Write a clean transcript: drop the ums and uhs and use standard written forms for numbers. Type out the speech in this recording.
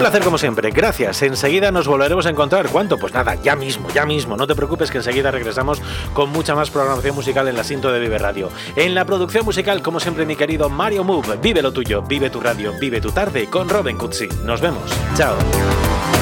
placer como siempre, gracias. Enseguida nos volveremos a encontrar. ¿Cuánto? Pues nada, ya mismo. No te preocupes que enseguida regresamos con mucha más programación musical en la Sinto de Vive Radio. En la producción musical, como siempre, mi querido Mario Move. Vive lo tuyo, vive tu radio, vive tu tarde con Robin Cutsi. Nos vemos. Chao.